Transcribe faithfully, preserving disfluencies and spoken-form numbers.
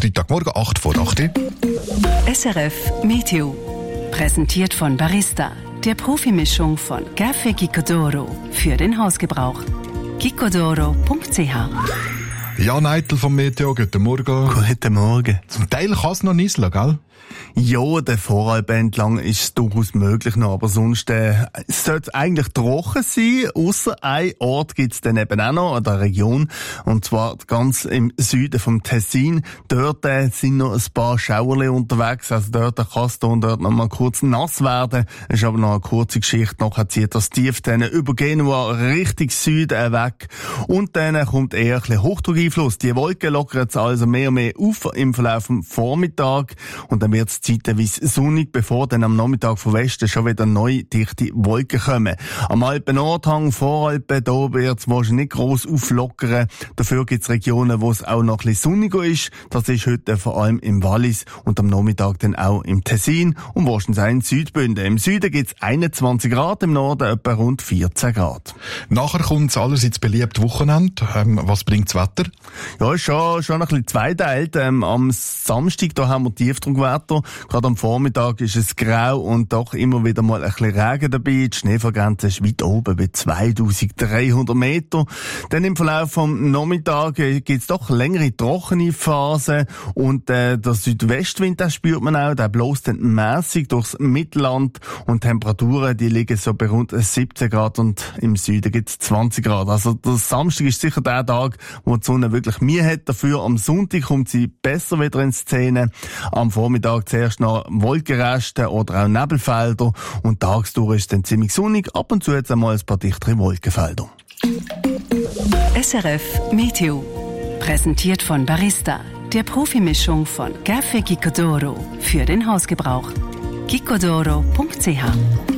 Freitagmorgen, acht vor acht. S R F Meteo. Präsentiert von Barista, der Profimischung von Café Gicodoro für den Hausgebrauch. gicodoro punkt c h. Jan Eitel vom Meteo, guten Morgen. Guten Morgen. Zum Teil kann es noch nieseln, gell? Ja, der Voralp entlang ist es durchaus möglich noch, aber sonst äh, sollte es eigentlich trocken sein, ausser ein Ort gibt es dann eben auch noch an der Region, und zwar ganz im Süden vom Tessin. Dort äh, sind noch ein paar Schauerle unterwegs, also dort kann es da und dort noch mal kurz nass werden. Es ist aber noch eine kurze Geschichte, nachher zieht das Tief dann über Genua Richtung Süden weg und dann kommt eher ein bisschen Hochdruckeinfluss. Die Wolken lockern jetzt also mehr und mehr auf im Verlauf des Vormittags und dann wird es zeitweise sonnig, bevor dann am Nachmittag von Westen schon wieder neue dichte Wolken kommen. Am Alpen-Nordhang, Voralpen, da wird es wahrscheinlich nicht gross auflockern. Dafür gibt es Regionen, wo es auch noch ein bisschen sonniger ist. Das ist heute vor allem im Wallis und am Nachmittag dann auch im Tessin und wahrscheinlich auch in Südbünden. Im Süden gibt es einundzwanzig Grad, im Norden etwa rund vierzehn Grad. Nachher kommt das allerseits beliebte Wochenende. Ähm, was bringt das Wetter? Ja, ist schon, schon ein bisschen zweiteilt. Ähm, am Samstag, da haben wir Tiefdruckwetter. Gerade am Vormittag ist es grau und doch immer wieder mal ein bisschen Regen dabei. Die Schneefallgrenze ist weit oben bei zweitausenddreihundert Meter. Dann im Verlauf vom Nachmittag gibt es doch längere trockene Phasen und äh, der Südwestwind, den spürt man auch, der bläst dann mässig durchs Mittelland und Temperaturen, die liegen so bei rund siebzehn Grad und im Süden gibt es zwanzig Grad. Also der Samstag ist sicher der Tag, wo die Sonne wirklich Mühe hat. Dafür am Sonntag kommt sie besser wieder in Szene. Am Vormittag zuerst noch Wolkenreste oder auch Nebelfelder und tagsdurch ist es dann ziemlich sonnig, ab und zu jetzt einmal ein paar dichtere Wolkenfelder. S R F Meteo. Präsentiert von Barista, der Profimischung von Café Gicodoro für den Hausgebrauch. gicodoro punkt c h.